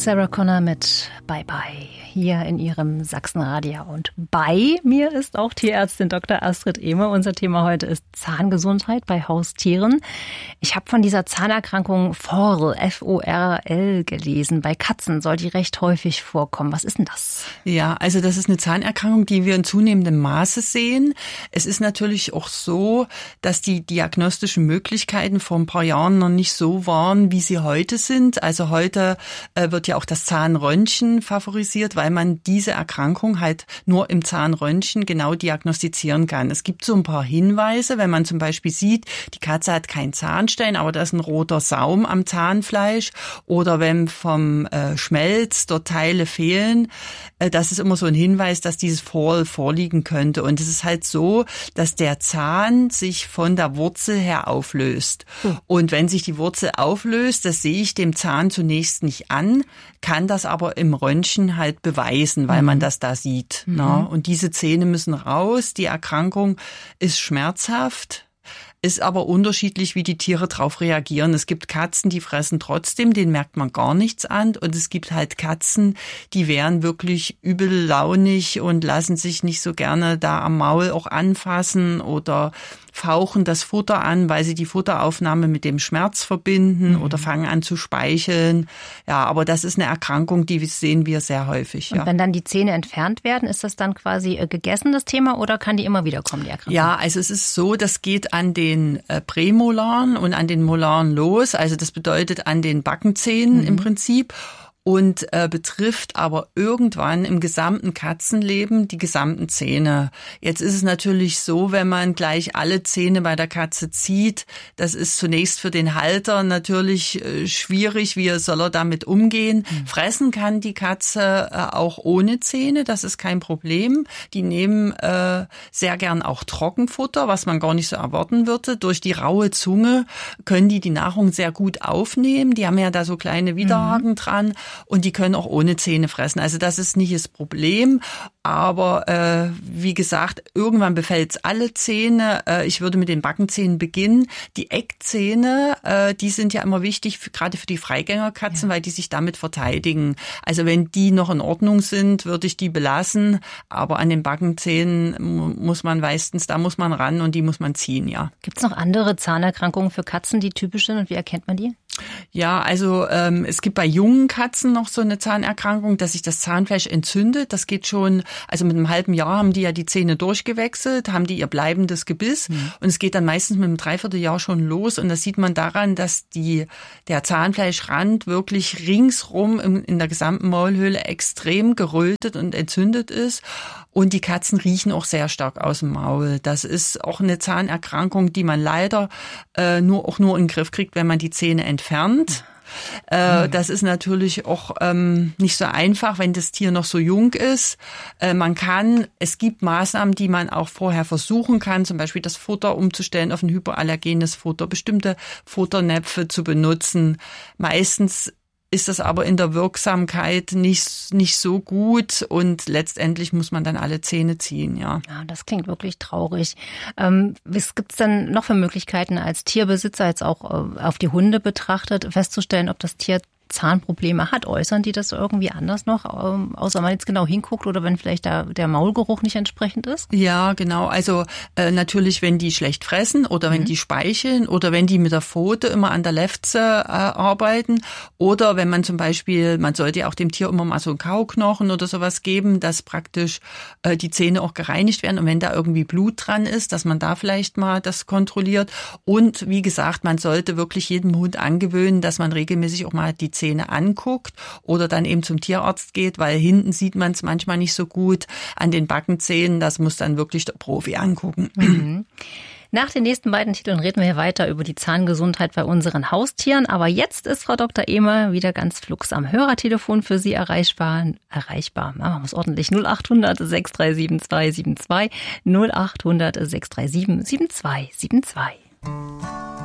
Sarah Connor mit Bye Bye hier in ihrem Sachsenradio. Und bei mir ist auch Tierärztin Dr. Astrid Ehme. Unser Thema heute ist Zahngesundheit bei Haustieren. Ich habe von dieser Zahnerkrankung Forl, F-O-R-L, gelesen. Bei Katzen soll die recht häufig vorkommen. Was ist denn das? Ja, also das ist eine Zahnerkrankung, die wir in zunehmendem Maße sehen. Es ist natürlich auch so, dass die diagnostischen Möglichkeiten vor ein paar Jahren noch nicht so waren, wie sie heute sind. Also heute wird ja auch das Zahnröntgen favorisiert, weil man diese Erkrankung halt nur im Zahnröntgen genau diagnostizieren kann. Es gibt so ein paar Hinweise, wenn man zum Beispiel sieht, die Katze hat keinen Zahnstein, aber da ist ein roter Saum am Zahnfleisch, oder wenn vom Schmelz dort Teile fehlen, das ist immer so ein Hinweis, dass dieses Forl vorliegen könnte. Und es ist halt so, dass der Zahn sich von der Wurzel her auflöst. Und wenn sich die Wurzel auflöst, das sehe ich dem Zahn zunächst nicht an, kann das aber im Röntgen halt beweisen, weil man das da sieht. Ne? Und diese Zähne müssen raus. Die Erkrankung ist schmerzhaft. Ist aber unterschiedlich, wie die Tiere drauf reagieren. Es gibt Katzen, die fressen trotzdem, denen merkt man gar nichts an. Und es gibt halt Katzen, die wären wirklich übellaunig und lassen sich nicht so gerne da am Maul auch anfassen oder fauchen das Futter an, weil sie die Futteraufnahme mit dem Schmerz verbinden oder fangen an zu speicheln. Ja, aber das ist eine Erkrankung, die sehen wir sehr häufig. Und wenn dann die Zähne entfernt werden, ist das dann quasi gegessen, das Thema, oder kann die immer wieder kommen, die Erkrankung? Ja, also es ist so, das geht an den Prämolaren und an den Molaren los. Also das bedeutet an den Backenzähnen im Prinzip. Und betrifft aber irgendwann im gesamten Katzenleben die gesamten Zähne. Jetzt ist es natürlich so, wenn man gleich alle Zähne bei der Katze zieht, das ist zunächst für den Halter natürlich schwierig. Wie soll er damit umgehen? Fressen kann die Katze auch ohne Zähne, das ist kein Problem. Die nehmen sehr gern auch Trockenfutter, was man gar nicht so erwarten würde. Durch die raue Zunge können die Nahrung sehr gut aufnehmen. Die haben ja da so kleine Widerhaken dran. Und die können auch ohne Zähne fressen. Also das ist nicht das Problem. Aber wie gesagt, irgendwann befällt es alle Zähne. Ich würde mit den Backenzähnen beginnen. Die Eckzähne, die sind ja immer wichtig, gerade für die Freigängerkatzen, weil die sich damit verteidigen. Also wenn die noch in Ordnung sind, würde ich die belassen. Aber an den Backenzähnen muss man meistens, da muss man ran und die muss man ziehen, ja. Gibt es noch andere Zahnerkrankungen für Katzen, die typisch sind, und wie erkennt man die? Ja, also es gibt bei jungen Katzen noch so eine Zahnerkrankung, dass sich das Zahnfleisch entzündet. Das geht schon, also mit einem halben Jahr haben die ja die Zähne durchgewechselt, haben die ihr bleibendes Gebiss. Und es geht dann meistens mit einem Dreivierteljahr schon los. Und das sieht man daran, dass der Zahnfleischrand wirklich ringsrum in der gesamten Maulhöhle extrem gerötet und entzündet ist. Und die Katzen riechen auch sehr stark aus dem Maul. Das ist auch eine Zahnerkrankung, die man leider nur in den Griff kriegt, wenn man die Zähne entfernt. Das ist natürlich auch nicht so einfach, wenn das Tier noch so jung ist. Es gibt Maßnahmen, die man auch vorher versuchen kann, zum Beispiel das Futter umzustellen auf ein hypoallergenes Futter, bestimmte Futternäpfe zu benutzen. Meistens ist das aber in der Wirksamkeit nicht so gut und letztendlich muss man dann alle Zähne ziehen, ja. Ja, das klingt wirklich traurig. Was gibt's denn noch für Möglichkeiten als Tierbesitzer, jetzt auch auf die Hunde betrachtet, festzustellen, ob das Tier Zahnprobleme hat? Äußern die das irgendwie anders noch, außer man jetzt genau hinguckt oder wenn vielleicht der Maulgeruch nicht entsprechend ist? Ja, genau. Also natürlich, wenn die schlecht fressen oder wenn die speicheln oder wenn die mit der Pfote immer an der Lefze arbeiten oder wenn man zum Beispiel, man sollte ja auch dem Tier immer mal so einen Kauknochen oder sowas geben, dass praktisch die Zähne auch gereinigt werden und wenn da irgendwie Blut dran ist, dass man da vielleicht mal das kontrolliert. Und wie gesagt, man sollte wirklich jedem Hund angewöhnen, dass man regelmäßig auch mal die Zähne anguckt oder dann eben zum Tierarzt geht, weil hinten sieht man es manchmal nicht so gut an den Backenzähnen. Das muss dann wirklich der Profi angucken. Nach den nächsten beiden Titeln reden wir hier weiter über die Zahngesundheit bei unseren Haustieren. Aber jetzt ist Frau Dr. Ehme wieder ganz flugs am Hörertelefon für Sie erreichbar. Man muss ordentlich 0800 637 272 0800 637 7272.